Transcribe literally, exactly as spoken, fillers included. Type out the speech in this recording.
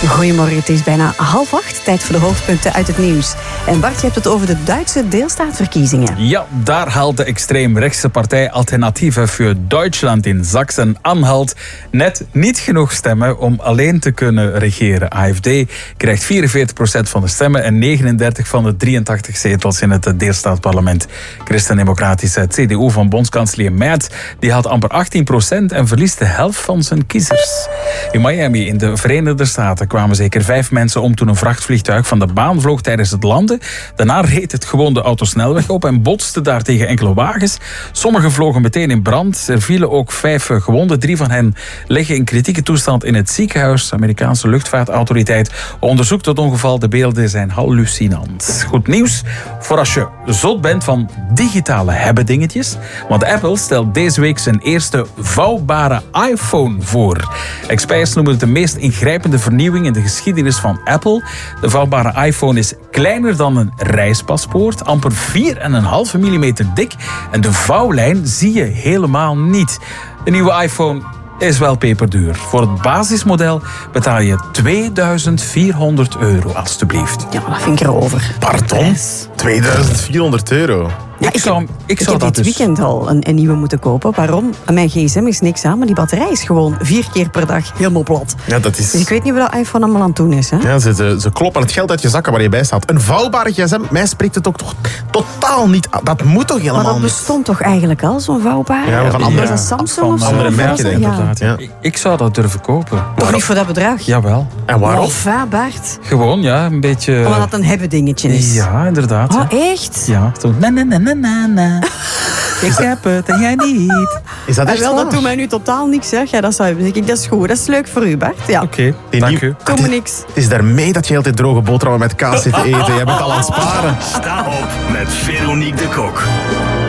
Goedemorgen, het is bijna half acht. Tijd voor de hoofdpunten uit het nieuws. En Bart, je hebt het over de Duitse deelstaatverkiezingen. Ja, daar haalt de extreemrechtse partij Alternative für Deutschland in Sachsen-Anhalt net niet genoeg stemmen om alleen te kunnen regeren. A F D krijgt vierenveertig procent van de stemmen en negenendertig van de drieëntachtig zetels in het deelstaatparlement. Christen-Democratische C D U van bondskanselier Merz die had amper achttien procent en verliest de helft van zijn kiezers. In Miami, in de Verenigde Staten, kwamen zeker vijf mensen om toen een vrachtvliegtuig van de baan vloog tijdens het landen. Daarna reed het gewoon de autosnelweg op en botste daar tegen enkele wagens. Sommigen vlogen meteen in brand. Er vielen ook vijf gewonden. Drie van hen liggen in kritieke toestand in het ziekenhuis. De Amerikaanse luchtvaartautoriteit onderzoekt het ongeval. De beelden zijn hallucinant. Goed nieuws voor als je zot bent van digitale hebben-dingetjes. Want Apple stelt deze week zijn eerste vouwbare iPhone voor. Experts noemen het de meest ingrijpende vernieuwing in de geschiedenis van Apple. De vouwbare iPhone is kleiner dan een reispaspoort, amper vier komma vijf millimeter dik en de vouwlijn zie je helemaal niet. De nieuwe iPhone is wel peperduur. Voor het basismodel betaal je tweeduizend vierhonderd euro, alstublieft. Ja, dat vind ik erover. Pardon? tweeduizend vierhonderd euro? Ja, ik, ik zou, heb, ik ik zou heb dat dit dus... weekend al een, een nieuwe moeten kopen. Waarom? Mijn gsm is niks aan, maar die batterij is gewoon vier keer per dag helemaal plat. Ja, dat is... Dus ik weet niet wat dat iPhone allemaal aan het doen is. Hè? Ja, ze, ze, ze kloppen het geld uit je zakken waar je bij staat. Een vouwbare gsm, mij spreekt het ook toch totaal niet aan. Dat moet toch helemaal Maar dat niet? bestond toch eigenlijk al, zo'n vouwbare? Ja, maar van andere- Is dat Samsung van of zo? andere Of merken, was dat- denk ik, ja. Inderdaad, ja. Ja. Ik, ik zou dat durven kopen. Toch niet voor dat bedrag? Jawel. En waarom? Of, hè, Bart? Gewoon, ja, een beetje... Omdat dat een hebben dingetje is. Ja, inderdaad. Oh, ja. echt? Ja, zo... Na, na, na, na, na, na. Ik heb het en jij niet. Is dat Ah, echt wel, dat waar? doet mij nu totaal niks, zeg. Ja, dat, zou, ik, dat is goed, dat is leuk voor u, Bart. Ja, Oké, okay, Die dank nieuw- u. doe me niks. Het is daarmee dat je altijd droge boterhammen met kaas zit te eten. Je bent al aan het sparen. Sta op met Veronique de Kok.